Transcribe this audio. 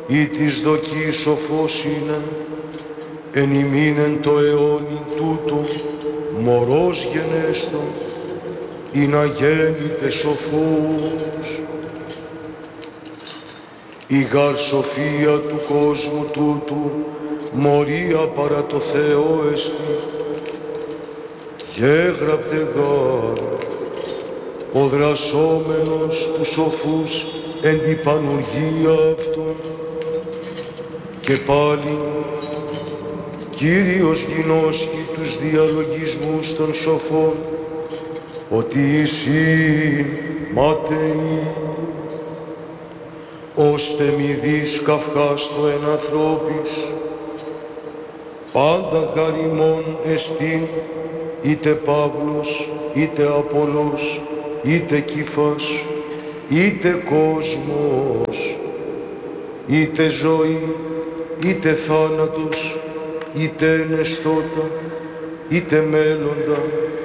ή της δοκής σοφός είναι, εν ημίνεν το αιώνι τούτο, μωρός γενέστο, ή να γέννητε σοφός. Η γαρ σοφία του κόσμου τούτου, μορία παρά το Θεό εστι, γέγραπτε γάρ, ο δρασόμενος τους σοφούς εν την πανουργία αυτών, και πάλι Κύριος γινώσκει τους διαλογισμούς των σοφών, ότι εσύ ματαιοί, ώστε μη δεις καυχάστο εν ανθρώπης, πάντα καριμών εστίν, είτε Παύλος, είτε Απόλλος, είτε Κύφας, είτε κόσμος, είτε ζωή, είτε θάνατος, είτε ενεστώτα, είτε μέλλοντα,